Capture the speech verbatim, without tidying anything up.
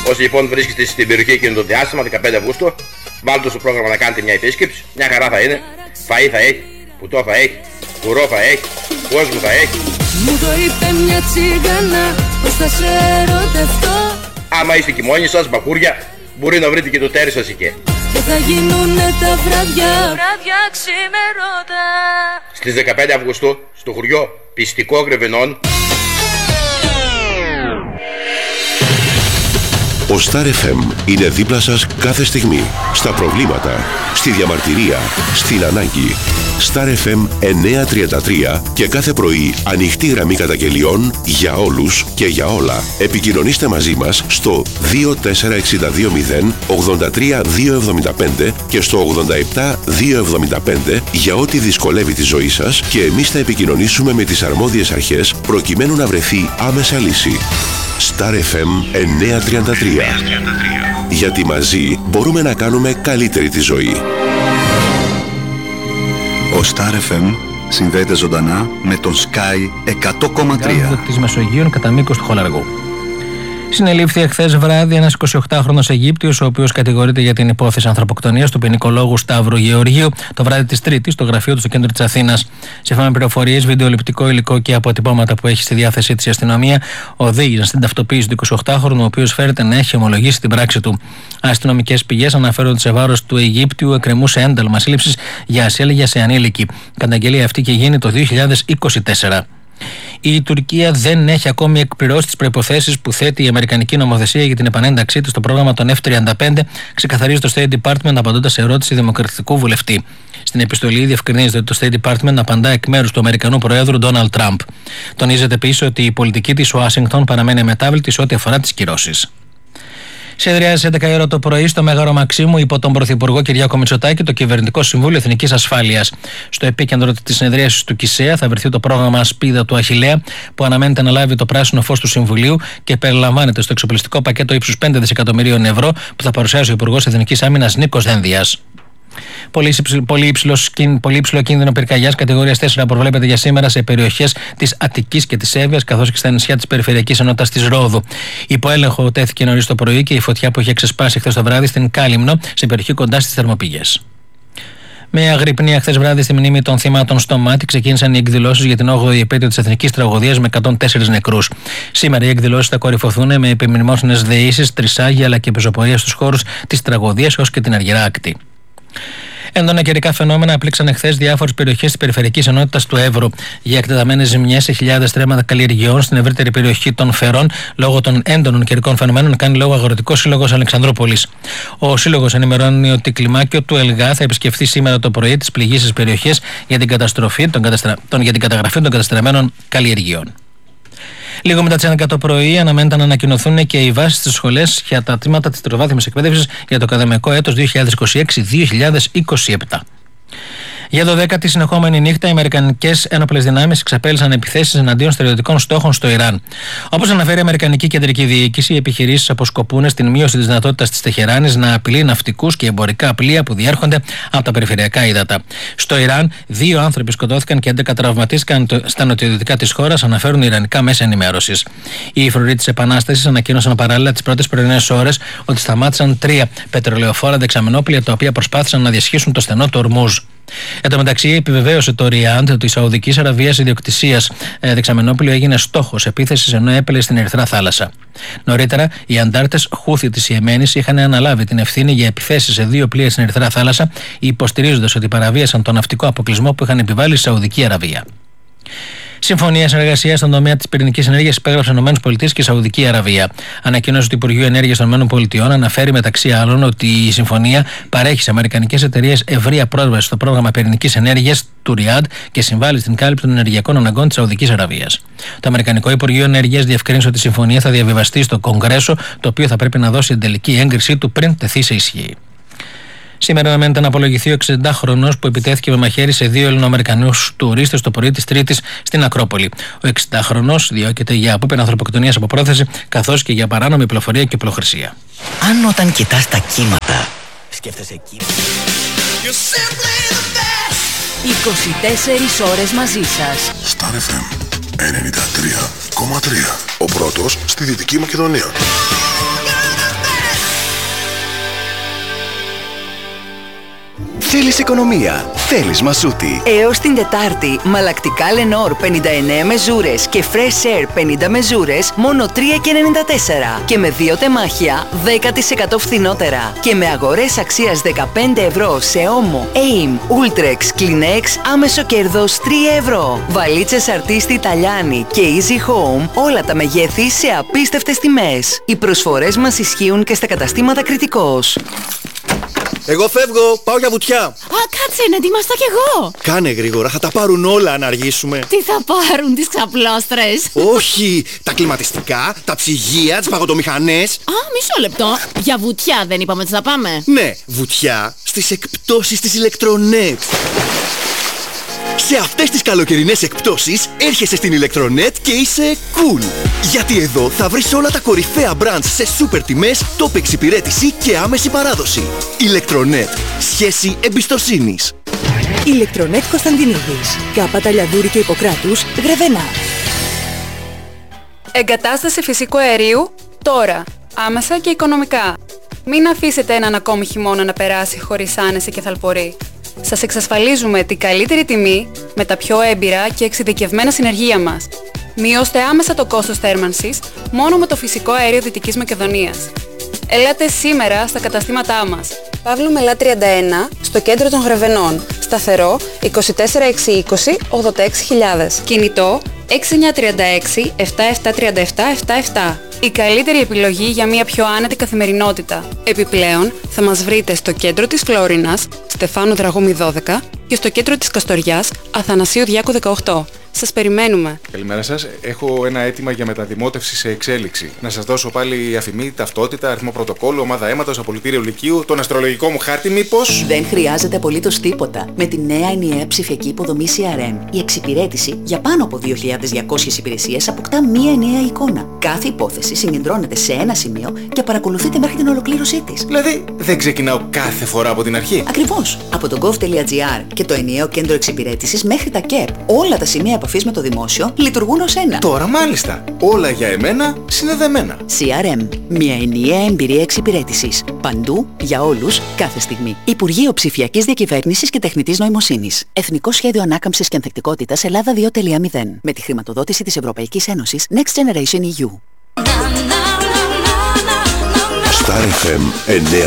Όσοι λοιπόν βρίσκεστε στην περιοχή εκείνο το διάστημα, δεκαπέντε Αυγούστου, βάλτε στο πρόγραμμα να κάνετε μια επίσκεψη. Μια χαρά θα είναι. Φαΐ θα έχει, πουτό θα έχει, κουρό θα έχει, κόσμο θα έχει. Μου το είπε μια τσίγανα, πως θα σε ερωτευτώ. Άμα είστε και μόνοι σας, μπακούρια, μπορεί να βρείτε και το τέρι σας εκεί. Και θα γίνουνε τα βράδια, βράδια ξημερώτα. Στις δεκαπέντε Αυγούστου, στο χωριό Πιστικό Γρεβενών. Ο Star εφ εμ είναι δίπλα σας κάθε στιγμή. Στα προβλήματα, στη διαμαρτυρία, στην ανάγκη. Star εφ εμ εννιακόσια τριάντα τρία και κάθε πρωί ανοιχτή γραμμή καταγγελιών για όλους και για όλα. Επικοινωνήστε μαζί μας στο δύο τέσσερα έξι δύο μηδέν ογδόντα τρία διακόσια εβδομήντα πέντε και στο ογδόντα επτά διακόσια εβδομήντα πέντε για ό,τι δυσκολεύει τη ζωή σας και εμείς θα επικοινωνήσουμε με τις αρμόδιες αρχές προκειμένου να βρεθεί άμεσα λύση. Star εφ εμ εννιακόσια τριάντα τρία. Γιατί μαζί μπορούμε να κάνουμε καλύτερη τη ζωή. Ο Star εφ εμ συνδέεται ζωντανά με τον Sky εκατό κόμμα τρία. Της Μεσογείων κατά μήκος του Χολαργού. Συνελήφθη εχθές βράδυ ένας εικοσιοκτάχρονος Αιγύπτιος, ο οποίος κατηγορείται για την υπόθεση ανθρωποκτονίας του ποινικολόγου Σταύρου Γεωργίου το βράδυ της Τρίτης στο γραφείο του στο κέντρο της Αθήνας. Σύμφωνα με πληροφορίες, βιντεοληπτικό υλικό και αποτυπώματα που έχει στη διάθεσή της η αστυνομία οδήγησαν στην ταυτοποίηση του εικοσιοκτάχρονου, ο οποίος φέρεται να έχει ομολογήσει την πράξη του. Αστυνομικές πηγές αναφέρουν ότι σε βάρος του Αιγύπτιου εκκρεμούσε ένταλμα σύλληψης για ασέλγεια σε ανήλικη. Καταγγελία αυτή και γίνει το δύο χιλιάδες είκοσι τέσσερα. Η Τουρκία δεν έχει ακόμη εκπληρώσει τις προϋποθέσεις που θέτει η Αμερικανική νομοθεσία για την επανένταξή της στο πρόγραμμα των εφ τριάντα πέντε, ξεκαθαρίζει το State Department απαντώντας σε ερώτηση δημοκρατικού βουλευτή. Στην επιστολή διευκρινίζεται ότι το State Department απαντά εκ μέρους του Αμερικανού Προέδρου Ντόναλντ Τραμπ. Τονίζεται επίσης ότι η πολιτική της Ουάσιγκτον παραμένει αμετάβλητη σε ό,τι αφορά τις κυρώσεις. Συνεδριάζει έντεκα η ώρα το πρωί στο Μέγαρο Μαξίμου υπό τον Πρωθυπουργό Κυριάκο Μητσοτάκη το Κυβερνητικό Συμβούλιο Εθνικής Ασφάλειας. Στο επίκεντρο της συνεδρίασης του ΚΙΣΕΑ θα βρεθεί το πρόγραμμα Σπίδα του Αχιλλέα, που αναμένεται να λάβει το πράσινο φως του Συμβουλίου και περιλαμβάνεται στο εξοπλιστικό πακέτο ύψους πέντε δισεκατομμυρίων ευρώ που θα παρουσιάσει ο Υπουργός Εθνικής Άμυνας Νίκος Δένδιας. Πολύ, υψηλό, πολύ, υψηλός, πολύ υψηλό κίνδυνο πυρκαγιάς κατηγορίας τέσσερα προβλέπεται για σήμερα σε περιοχές της Αττικής και της Εύβοιας, καθώς και στα νησιά της περιφερειακής ενότητας της Ρόδου. Υπό έλεγχο τέθηκε νωρίς το πρωί και η φωτιά που είχε ξεσπάσει χθες το βράδυ στην Κάλυμνο, σε περιοχή κοντά στις Θερμοπηγές. Με αγρυπνία χθες βράδυ στη μνήμη των θυμάτων στο Μάτι ξεκίνησαν οι εκδηλώσεις για την όγδοη επέτειο της Εθνικής Τραγωδίας με εκατόν τέσσερα νεκρούς. Σήμερα οι εκδηλώσεις θα κορυφωθούν με επιμνημόσυνες δεήσεις, τρισάγια αλλά και πεζοπορία στους χώρους της τραγωδίας ως και την Αργυρά Ακτή. Έντονα καιρικά φαινόμενα απλήξαν εχθές διάφορες περιοχές της περιφερειακής ενότητας του Εύρου. Για εκτεταμένες ζημιές σε χιλιάδες στρέμματα καλλιεργειών στην ευρύτερη περιοχή των Φερών, λόγω των έντονων καιρικών φαινομένων, κάνει λόγο Αγροτικός Σύλλογος Αλεξανδρούπολης. Ο Σύλλογος ενημερώνει ότι κλιμάκιο του ΕΛΓΑ θα επισκεφθεί σήμερα το πρωί τις πληγήσεις περιοχές για την, καταστροφή, των καταστρα... των... για την καταγραφή των καταστραμμένων καλλιεργειών. Λίγο μετά τις έντεκα το πρωί αναμένεται να ανακοινωθούν και οι βάσεις στις σχολές για τα τμήματα της τριτοβάθμιας εκπαίδευσης για το ακαδημαϊκό έτος δύο χιλιάδες είκοσι έξι δύο χιλιάδες είκοσι επτά. Για το δέκατη συνεχόμενη νύχτα, οι Αμερικανικές ένοπλες δυνάμεις εξαπέλυσαν επιθέσεις εναντίον στερεωτικών στόχων στο Ιράν. Όπως αναφέρει η Αμερικανική Κεντρική Διοίκηση, οι επιχειρήσεις αποσκοπούν στην μείωση της δυνατότητας της Τεχεράνης να απειλεί ναυτικούς και εμπορικά πλοία που διέρχονται από τα περιφερειακά ύδατα. Στο Ιράν, δύο άνθρωποι σκοτώθηκαν και έντεκα τραυματίστηκαν στα νοτιοδυτικά της χώρας, αναφέρουν ιρανικά μέσα ενημέρωσης. Οι φρουροί της Επανάστασης ανακοίνωσαν παράλληλα τις πρώτες πρωινές ώρες ότι σταμάτησαν τρία πετρελαιοφόρα δεξαμενόπλια τα οποία προσπάθησαν να διασχίσουν το στενό του Ορμούζ. Εν τω μεταξύ, επιβεβαίωσε το Ριάντ ότι η Σαουδικής Αραβίας ιδιοκτησίας ε, δεξαμενόπλιο έγινε στόχος επίθεσης ενώ έπελε στην Ερυθρά Θάλασσα. Νωρίτερα, οι αντάρτες Χούθι της Ιεμένης είχαν αναλάβει την ευθύνη για επιθέσεις σε δύο πλοία στην Ερυθρά Θάλασσα, υποστηρίζοντας ότι παραβίασαν τον ναυτικό αποκλεισμό που είχαν επιβάλει η Σαουδική Αραβία. Συμφωνία συνεργασία στον τομέα της πυρηνικής ενέργειας υπέγραψαν ΗΠΑ και η Σαουδική Αραβία. Ανακοίνωση του Υπουργείου Ενέργειας των ΗΠΑ αναφέρει μεταξύ άλλων ότι η συμφωνία παρέχει σε αμερικανικές εταιρείες ευρεία πρόσβαση στο πρόγραμμα πυρηνικής ενέργειας του Ριάντ και συμβάλλει στην κάλυψη των ενεργειακών αναγκών της Σαουδικής Αραβίας. Το Αμερικανικό Υπουργείο Ενέργειας διευκρίνησε ότι η συμφωνία θα διαβιβαστεί στο Κογκρέσο, το οποίο θα πρέπει να δώσει την τελική έγκρισή του πριν τεθεί σε ισχύ. Σήμερα αναμένεται να απολογηθεί ο εξηντάχρονος που επιτέθηκε με μαχαίρι σε δύο Ελληνοαμερικανούς τουρίστες το πρωί της Τρίτης στην Ακρόπολη. Ο εξηντάχρονος διώκεται για απόπειρα ανθρωποκτονίας από πρόθεση, καθώς και για παράνομη πληροφορία και οπλοχρησία. Αν όταν κοιτάς τα κύματα σκέφτεσαι κύματα. είκοσι τέσσερις ώρες μαζί σας. Star εφ εμ ενενήντα τρία κόμμα τρία. Ο πρώτος στη Δυτική Μακεδονία. Θέλεις οικονομία, θέλεις Μασούτη. Έως την Τετάρτη, μαλακτικά Lenor πενήντα εννέα μεζούρες και Fresh Air πενήντα μεζούρες μόνο τρία και ενενήντα τέσσερα. Και με δύο τεμάχια δέκα τοις εκατό φθηνότερα. Και με αγορές αξίας δεκαπέντε ευρώ σε Omo, Aim, Ultrex, Kleenex, άμεσο κέρδος τρία ευρώ. Βαλίτσες Αρτίστη Ιταλιάνι και Easy Home, όλα τα μεγέθη σε απίστευτες τιμές. Οι προσφορές μας ισχύουν και στα καταστήματα Κρητικός. Εγώ φεύγω, πάω για βουτιά. Α, κάτσε, να ετοιμαστώ κι εγώ. Κάνε γρήγορα, θα τα πάρουν όλα αν αργήσουμε. Τι θα πάρουν, τις ξαπλώστρες? Όχι, τα κλιματιστικά, τα ψυγεία, τις παγωτομηχανές. Α, μισό λεπτό. Για βουτιά δεν είπαμε ότι θα πάμε? Ναι, βουτιά στις εκπτώσεις της Ηλεκτρονέτ. Σε αυτές τις καλοκαιρινές εκπτώσεις έρχεσαι στην Ηλεκτρονέτ και είσαι cool. Γιατί εδώ θα βρεις όλα τα κορυφαία brands σε σούπερ τιμές, top εξυπηρέτηση και άμεση παράδοση. Ηλεκτρονέτ. Σχέση εμπιστοσύνης. Ηλεκτρονέτ Κωνσταντινίδης. Κάπα Ταλιαδούρη και Ιπποκράτους, Γρεβενά. Εγκατάσταση φυσικού αερίου τώρα. Άμεσα και οικονομικά. Μην αφήσετε έναν ακόμη χειμώνα να περάσει χωρίς άνεση και θαλπορή. Σας εξασφαλίζουμε την καλύτερη τιμή με τα πιο έμπειρα και εξειδικευμένα συνεργεία μας. Μειώστε άμεσα το κόστος θέρμανσης μόνο με το φυσικό αέριο Δυτικής Μακεδονίας. Ελάτε σήμερα στα καταστήματά μας. Παύλου Μελά τριάντα ένα, στο κέντρο των Γρεβενών. Σταθερό είκοσι τέσσερα έξι είκοσι ογδόντα έξι χιλιάδες. Κινητό έξι εννιά τρία έξι επτά επτά τρία επτά επτά επτά. Η καλύτερη επιλογή για μια πιο άνετη καθημερινότητα. Επιπλέον, θα μας βρείτε στο κέντρο της Φλόρινας, Στεφάνου Δραγούμη δώδεκα και στο κέντρο της Καστοριάς, Αθανασίου Διάκου δεκαοκτώ. Σας περιμένουμε. Καλημέρα σας. Έχω ένα αίτημα για μεταδημότευση σε εξέλιξη. Να σας δώσω πάλι αφημί, ταυτότητα, αριθμό πρωτοκόλλου, ομάδα αίματος, απολυτήριο λυκείου, τον αστρολογικό μου χάρτη, μήπως? Δεν χρειάζεται απολύτως τίποτα. Με τη νέα ενιαία ψηφιακή υποδομή σι αρ εμ, η εξυπηρέτηση για πάνω από δύο χιλιάδες διακόσιες υπηρεσίες αποκτά μία ενιαία εικόνα. Κάθε υπόθεση συγκεντρώνεται σε ένα σημείο και παρακολουθείται μέχρι την ολοκλήρωσή της. Δηλαδή, δεν ξεκινάω κάθε φορά από την αρχή. Ακριβώς. Από το gov.gr και το ενιαίο κέντρο εξυπηρέτησης μέχρι τα ΚΕΠ. Όλα τα σημεία επαφής με το δημόσιο λειτουργούν ως ένα. Τώρα μάλιστα. Όλα για εμένα συνδεδεμένα. σι αρ εμ. Μια ενιαία εμπειρία εξυπηρέτησης. Παντού, για όλους, κάθε στιγμή. Υπουργείο Ψηφιακής Διακυβέρνησης και Τεχνητής Νοημοσύνης. Εθνικό Σχέδιο Ανάκαμψης και Ανθεκτικότητας Ελλάδα δύο κόμμα μηδέν. Με τη χρηματοδότηση της Ευρωπαϊκής Ένωσης Next Generation ι γιου. Star εφ εμ εννιά